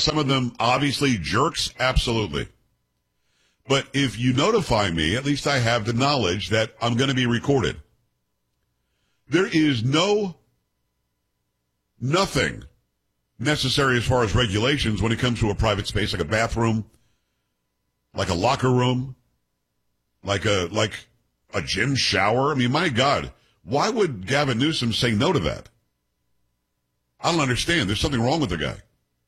some of them obviously jerks? Absolutely. But if you notify me, at least I have the knowledge that I'm going to be recorded. There is nothing necessary as far as regulations when it comes to a private space, like a bathroom, like a locker room, like a gym shower. I mean, my God, why would Gavin Newsom say no to that? I don't understand. There's something wrong with the guy.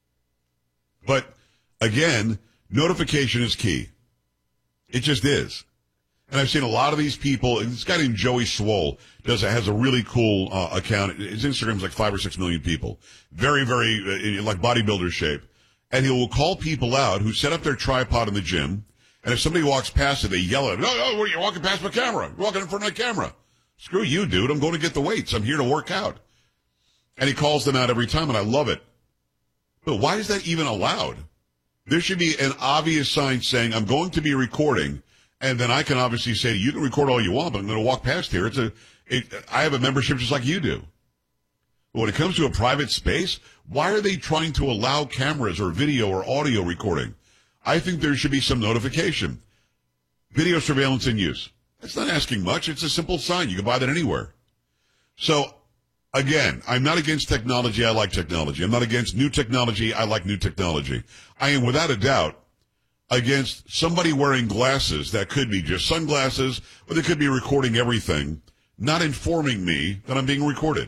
But again, notification is key. It just is. And I've seen a lot of these people, and this guy named Joey Swoll has a really cool account. His Instagram's like 5 or 6 million people. Very, very, like bodybuilder shape. And he will call people out who set up their tripod in the gym, and if somebody walks past it, they yell at him, no, you're walking past my camera. You're walking in front of my camera. Screw you, dude. I'm going to get the weights. I'm here to work out. And he calls them out every time, and I love it. But why is that even allowed? There should be an obvious sign saying, I'm going to be recording, and then I can obviously say, you can record all you want, but I'm going to walk past here. I have a membership just like you do. But when it comes to a private space, why are they trying to allow cameras or video or audio recording? I think there should be some notification. Video surveillance in use. That's not asking much. It's a simple sign. You can buy that anywhere. So, again, I'm not against technology. I like technology. I'm not against new technology. I like new technology. I am, without a doubt, against somebody wearing glasses that could be just sunglasses, or they could be recording everything, not informing me that I'm being recorded.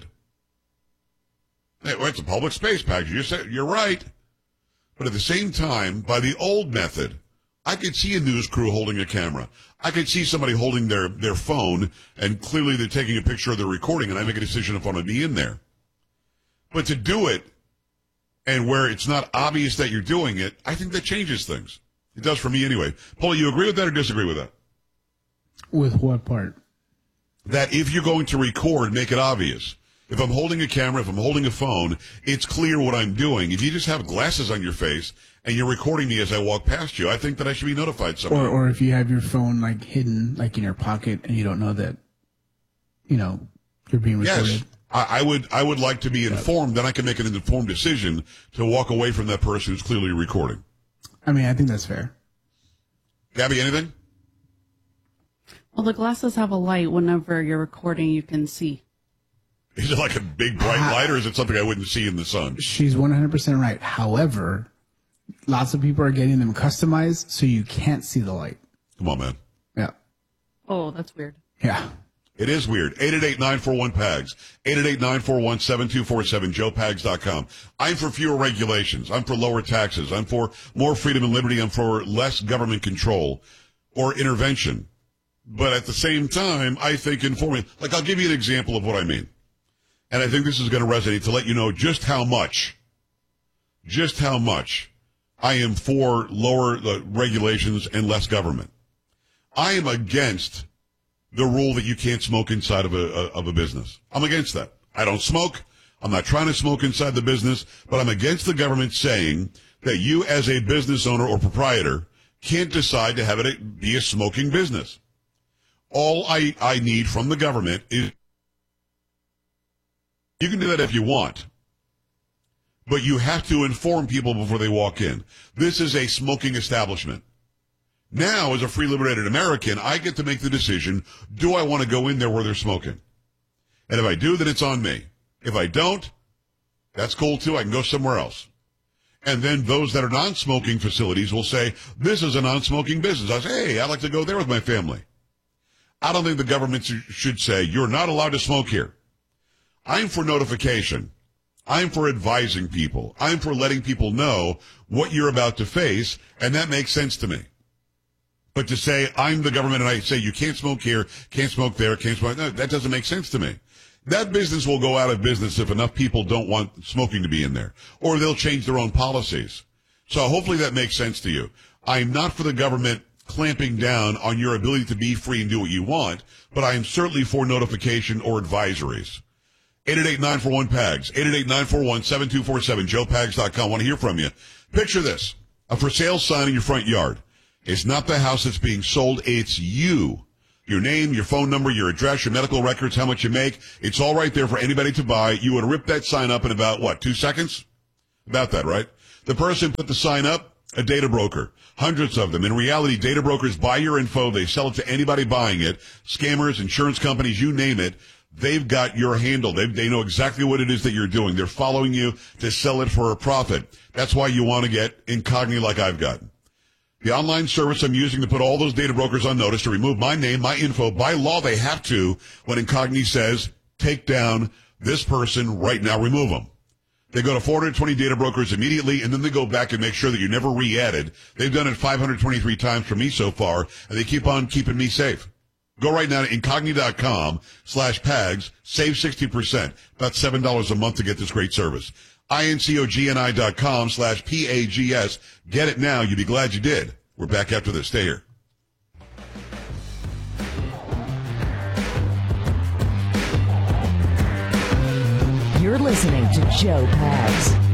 Hey, well, it's a public space, Pax. You're right. But at the same time, by the old method, I could see a news crew holding a camera. I could see somebody holding their phone, and clearly they're taking a picture of their recording, and I make a decision if I want to be in there. But to do it, and where it's not obvious that you're doing it, I think that changes things. It does for me anyway. Paul, you agree with that or disagree with that? With what part? That if you're going to record, make it obvious. If I'm holding a camera, if I'm holding a phone, it's clear what I'm doing. If you just have glasses on your face and you're recording me as I walk past you, I think that I should be notified somehow. Or if you have your phone like hidden, like in your pocket, and you don't know that, you're being recorded. Yes, I would like to be informed. Then I can make an informed decision to walk away from that person who's clearly recording. I mean, I think that's fair. Gabby, anything? Well, the glasses have a light. Whenever you're recording, you can see. Is it like a big bright light, or is it something I wouldn't see in the sun? She's 100% right. However, lots of people are getting them customized so you can't see the light. Come on, man. Yeah. Oh, that's weird. Yeah. It is weird. 888-941-PAGS. 888-941-7247. JoePags.com. I'm for fewer regulations. I'm for lower taxes. I'm for more freedom and liberty. I'm for less government control or intervention. But at the same time, I think informing, like I'll give you an example of what I mean. And I think this is going to resonate to let you know just how much I am for lower regulations and less government. I am against the rule that you can't smoke inside of a business. I'm against that. I don't smoke. I'm not trying to smoke inside the business, but I'm against the government saying that you as a business owner or proprietor can't decide to have it be a smoking business. All I need from the government is you can do that if you want, but you have to inform people before they walk in. This is a smoking establishment. Now, as a free liberated American, I get to make the decision, do I want to go in there where they're smoking? And if I do, then it's on me. If I don't, that's cool too. I can go somewhere else. And then those that are non-smoking facilities will say, this is a non-smoking business. I say, hey, I'd like to go there with my family. I don't think the government should say, you're not allowed to smoke here. I'm for notification. I'm for advising people. I'm for letting people know what you're about to face, and that makes sense to me. But to say, I'm the government and I say, you can't smoke here, can't smoke there, can't smoke, no, that doesn't make sense to me. That business will go out of business if enough people don't want smoking to be in there, or they'll change their own policies. So hopefully that makes sense to you. I'm not for the government clamping down on your ability to be free and do what you want, but I am certainly for notification or advisories. 888-941-PAGS, 888-941-7247, joepags.com. I want to hear from you. Picture this, a for sale sign in your front yard. It's not the house that's being sold, it's you. Your name, your phone number, your address, your medical records, how much you make. It's all right there for anybody to buy. You would rip that sign up in about, 2 seconds? About that, right? The person put the sign up, a data broker. Hundreds of them. In reality, data brokers buy your info. They sell it to anybody buying it. Scammers, insurance companies, you name it. They've got your handle. They know exactly what it is that you're doing. They're following you to sell it for a profit. That's why you want to get Incogni like I've gotten. The online service I'm using to put all those data brokers on notice to remove my name, my info. By law, they have to when Incogni says, take down this person right now, remove them. They go to 420 data brokers immediately, and then they go back and make sure that you're never re-added. They've done it 523 times for me so far, and they keep on keeping me safe. Go right now to incogni.com/PAGS, save 60%, about $7 a month to get this great service. incogni.com/PAGS. Get it now. You'll be glad you did. We're back after this. Stay here. You're listening to Joe Pags.